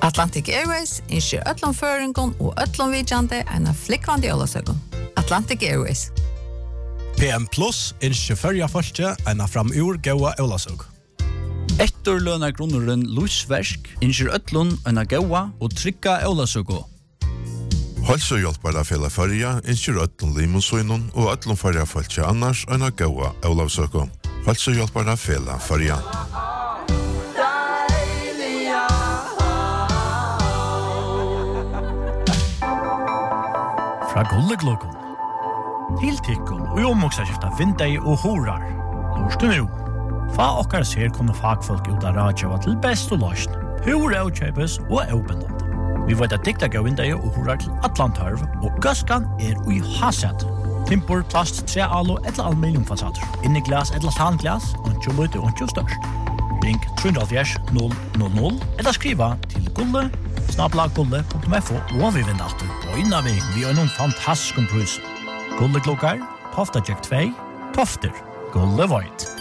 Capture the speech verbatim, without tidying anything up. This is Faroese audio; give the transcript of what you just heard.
Atlantic Airways innskjer öllom føringon og öllom vidjande en av flikkvande jólasøgon. Atlantic Airways. P M Plus innskjer førja folke en av framur gaua jólasøg. Etterløna grunneren Lusversk innskjer öllom en av gaua og trygga jólasøgo. Halsøhjelpare fela førja innskjer öllom limusøynun og öllom førja folke annars en av gaua jólasøgo. Halsøhjelpare fela førja. Fra Gulleglokon til Tikkun og omvoksaskifta vindei og horar. Lorstu nu. Fa okkar ser kunne fagfolk ut av radjava til best og løsn. Hur avkjøpes og avbindande. Vi vet at dikta gav vindei og horar til Atlantarv, og gaskan er ui hasset. Timpor, plast, tre alo, etla aluminiumfasader. Inni glas, etla tanglas, ontjo løyte, ontjo størst. Ring tre null null null eller skriva til gulle snabla gulle punktum f o og vi vinner alltid på innan vi vi har noen fantastisk pris. Gulle klokkar, Tofta Jack två, Tofter, Gulle Void.